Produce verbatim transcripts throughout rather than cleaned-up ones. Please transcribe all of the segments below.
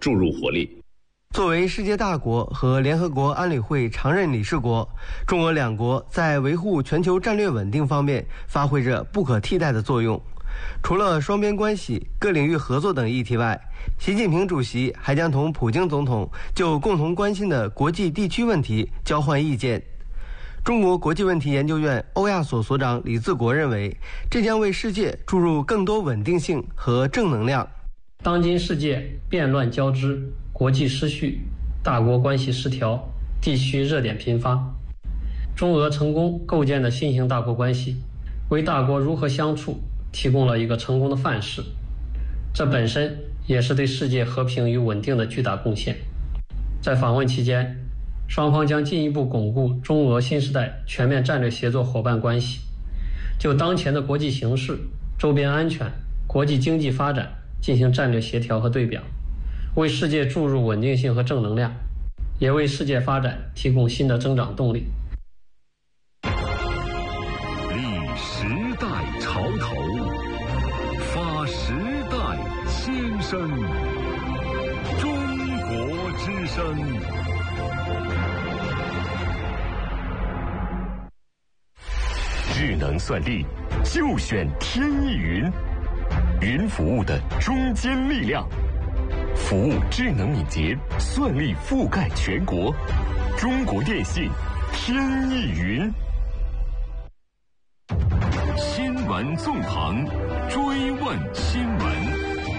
注入活力。 作为世界大国和联合国安理会常任理事国，中俄两国在维护全球战略稳定方面发挥着不可替代的作用。除了双边关系、各领域合作等议题外，习近平主席还将同普京总统就共同关心的国际地区问题交换意见。中国国际问题研究院欧亚所所长李自国认为，这将为世界注入更多稳定性和正能量。 当今世界变乱交织，国际失序，大国关系失调，地区热点频发。中俄成功构建的新型大国关系，为大国如何相处提供了一个成功的范式，这本身也是对世界和平与稳定的巨大贡献。在访问期间，双方将进一步巩固中俄新时代全面战略协作伙伴关系，就当前的国际形势、周边安全、国际经济发展进行战略协调和对表，为世界注入稳定性和正能量，也为世界发展提供新的增长动力。 立时代潮头，发时代千声，中国之声。智能算力就选天翼云，云服务的中坚力量，服务智能敏捷，算力覆盖全国。中国电信天翼云。新闻纵横，追问新闻。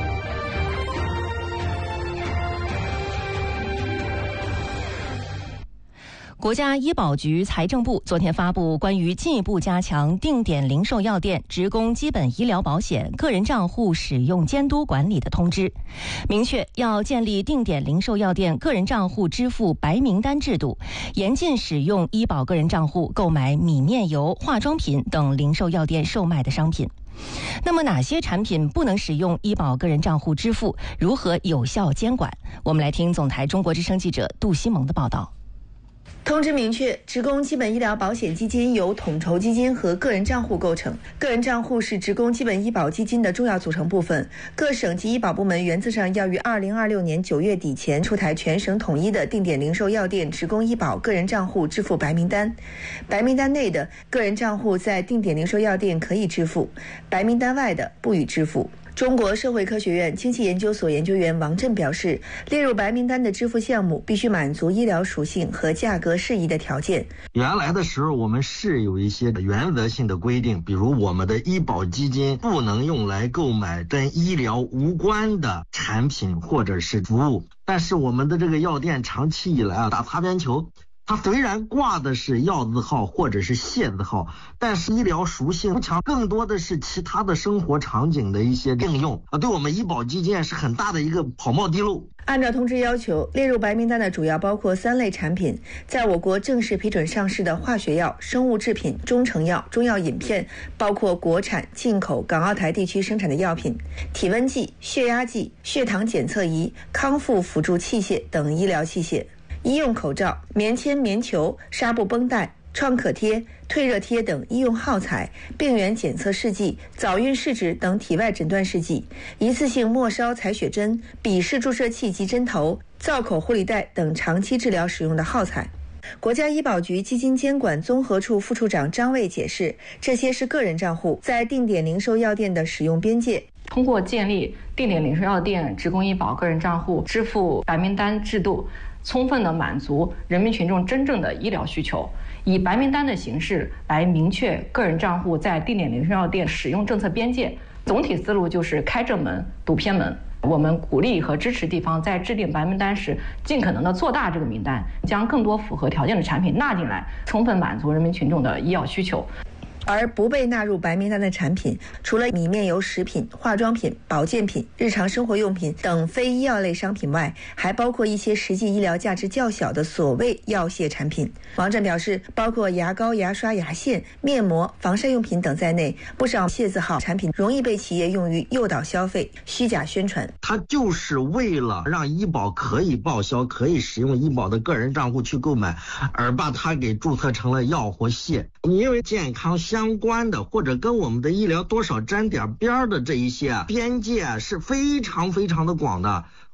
国家医保局、财政部昨天发布关于进一步加强定点零售药店职工基本医疗保险个人账户使用监督管理的通知，明确要建立定点零售药店个人账户支付白名单制度，严禁使用医保个人账户购买米面油、化妆品等零售药店售卖的商品。那么哪些产品不能使用医保个人账户支付？如何有效监管？我们来听总台中国之声记者杜西蒙的报道。 通知明确，职工基本医疗保险基金由统筹基金和个人账户构成，个人账户是职工基本医保基金的重要组成部分。各省级医保部门原则上要于二零二六年九月底前出台全省统一的定点零售药店职工医保个人账户支付白名单。白名单内的个人账户在定点零售药店可以支付，白名单外的不予支付。中国社会科学院经济研究所研究员王震表示，列入白名单的支付项目必须满足医疗属性和价格适宜的条件。 原来的时候我们是有一些原则性的规定，比如我们的医保基金不能用来购买跟医疗无关的产品或者是服务，但是我们的这个药店长期以来啊打擦边球，它虽然挂的是药字号或者是械字号，但是医疗属性不强，更多的是其他的生活场景的一些应用啊，对我们医保基金是很大的一个跑冒滴漏。 按照通知要求，列入白名单的主要包括三类产品：在我国正式批准上市的化学药、生物制品、中成药、中药饮片，包括国产、进口、港澳台地区生产的药品；体温计、血压计、血糖检测仪、康复辅助器械等医疗器械；医用口罩、棉签、棉球、纱布绷带、创可贴、退热贴等医用耗材，病原检测试剂、早孕试纸等体外诊断试剂，一次性末梢采血针、笔式注射器及针头、造口护理带等长期治疗使用的耗材。国家医保局基金监管综合处副处长张卫解释，这些是个人账户在定点零售药店的使用边界。 通过建立定点零售药店职工医保个人账户支付白名单制度，充分地满足人民群众真正的医疗需求，以白名单的形式来明确个人账户在定点零售药店使用政策边界。总体思路就是开正门堵偏门。我们鼓励和支持地方在制定白名单时，尽可能的做大这个名单，将更多符合条件的产品纳进来，充分满足人民群众的医药需求。 而不被纳入白名单的产品，除了米面油食品、化妆品、保健品、日常生活用品等非医药类商品外，还包括一些实际医疗价值较小的所谓药械产品。王震表示，包括牙膏、牙刷、牙线、面膜、防晒用品等在内，不少械字号产品容易被企业用于诱导消费、虚假宣传。 它就是为了让医保可以报销、可以使用医保的个人账户去购买，而把它给注册成了药或械。因为健康相关的或者跟我们的医疗多少沾点边的这一些啊边界啊是非常非常的广的。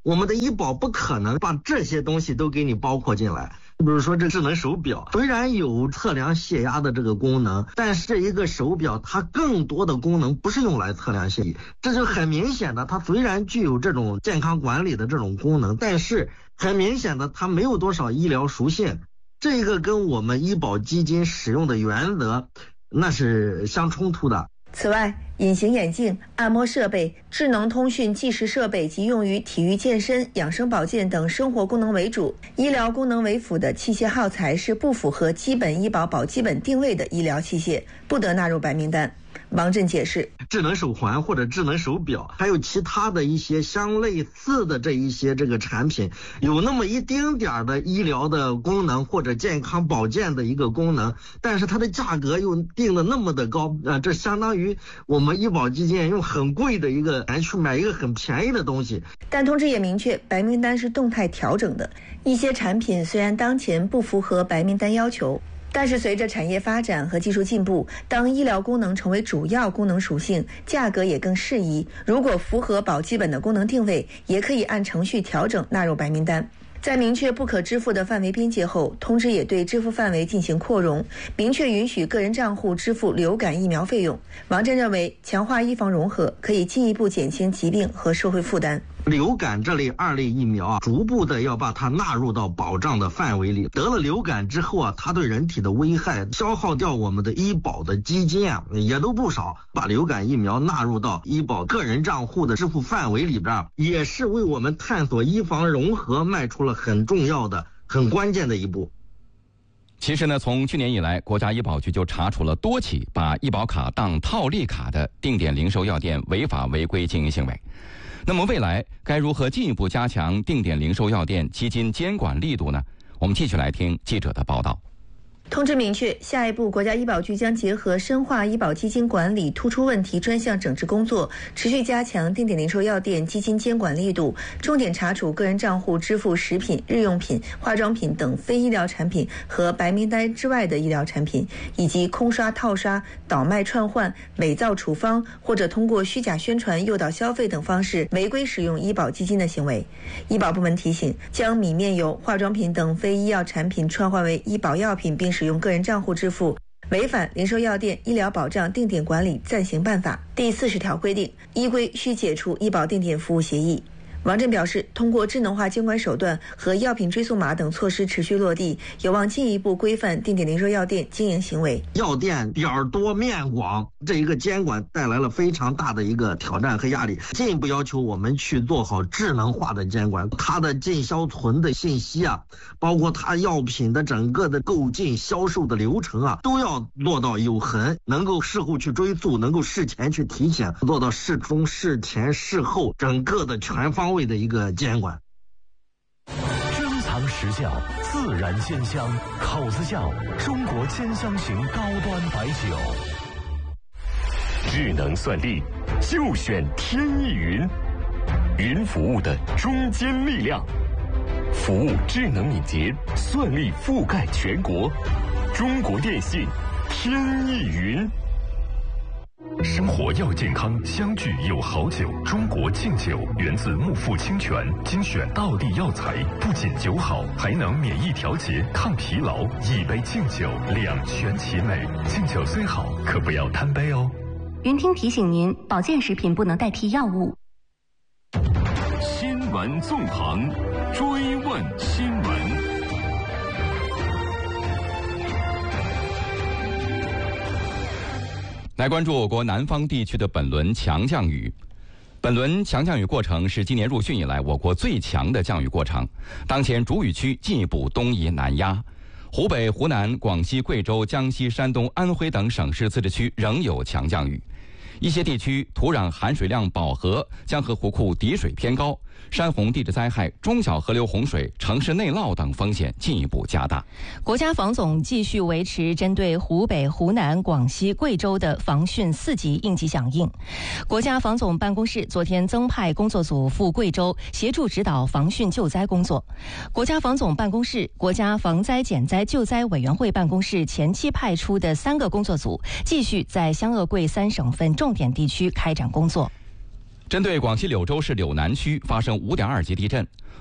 我们的医保不可能把这些东西都给你包括进来。比如说这智能手表虽然有测量血压的这个功能，但是这一个手表它更多的功能不是用来测量血压，这就很明显的，它虽然具有这种健康管理的这种功能，但是很明显的它没有多少医疗属性，这个跟我们医保基金使用的原则那是相冲突的。 此外，隐形眼镜、按摩设备、智能通讯计时设备及用于体育健身、养生保健等生活功能为主、医疗功能为辅的器械耗材是不符合基本医保保基本定位的医疗器械，不得纳入白名单。王震解释， 智能手环或者智能手表还有其他的一些相类似的这一些这个产品，有那么一丁点的医疗的功能或者健康保健的一个功能，但是它的价格又定的那么的高，呃，这相当于我们医保基金用很贵的一个钱去买一个很便宜的东西。 但通知也明确，白名单是动态调整的，一些产品虽然当前不符合白名单要求，但是随着产业发展和技术进步，当医疗功能成为主要功能属性，价格也更适宜。如果符合保基本的功能定位，也可以按程序调整纳入白名单。在明确不可支付的范围边界后，通知也对支付范围进行扩容，明确允许个人账户支付流感疫苗费用。王震认为，强化医防融合可以进一步减轻疾病和社会负担。 流感这类二类疫苗啊，逐步的要把它纳入到保障的范围里。得了流感之后啊，它对人体的危害消耗掉我们的医保的基金啊，也都不少。把流感疫苗纳入到医保个人账户的支付范围里边，也是为我们探索医防融合迈出了很重要的、很关键的一步。 其实呢，从去年以来，国家医保局就查处了多起把医保卡当套利卡的定点零售药店违法违规经营行为。那么未来该如何进一步加强定点零售药店基金监管力度呢？我们继续来听记者的报道。 通知明确，下一步国家医保局将结合深化医保基金管理突出问题专项整治工作，持续加强定点零售药店基金监管力度，重点查处个人账户支付食品、日用品、化妆品等非医疗产品和白名单之外的医疗产品，以及空刷、套刷、倒卖串换、伪造处方或者通过虚假宣传诱导消费等方式违规使用医保基金的行为。医保部门提醒，将米面油、化妆品等非医药产品串换为医保药品并使用个人账户支付，违反零售药店医疗保障定点管理暂行办法第四十条规定，依规需解除医保定点服务协议。王震表示，通过智能化监管手段和药品追溯码等措施持续落地，有望进一步规范定点零售药店经营行为。 药店点儿多面广，这一个监管带来了非常大的一个挑战和压力，进一步要求我们去做好智能化的监管，它的进销存的信息啊，包括它药品的整个的购进销售的流程啊，都要做到有痕，能够事后去追溯，能够事前去提醒，做到事中事前事后整个的全方位的一个监管。 珍藏实效，自然鲜香，口子窖中国千香型高端白酒。智能算力，就选天翼云，云服务的中坚力量，服务智能敏捷，算力覆盖全国。中国电信，天翼云。生活要健康，相聚有好酒。中国敬酒源自木富清泉，精选道地药材，不仅酒好，还能免疫调节、抗疲劳。一杯敬酒，两全其美。敬酒虽好，可不要贪杯哦。 云听提醒您，保健食品不能代替药物。 新闻纵横，追问新闻。 来关注我国南方地区的本轮强降雨。本轮强降雨过程是今年入汛以来我国最强的降雨过程。当前主雨区进一步东移南压，湖北、湖南、广西、贵州、江西、山东、安徽等省市自治区仍有强降雨。一些地区土壤含水量饱和，江河湖库底水偏高，山洪地质灾害、中小河流洪水、城市内涝等风险进一步加大。 国家防总继续维持针对湖北、湖南、广西、贵州的防汛四级应急响应。国家防总办公室昨天增派工作组赴贵州协助指导防汛救灾工作。国家防总办公室、国家防灾减灾救灾委员会办公室前期派出的三个工作组继续在湘鄂贵三省份重点地区开展工作。 针对广西柳州市柳南区发生五点二级地震，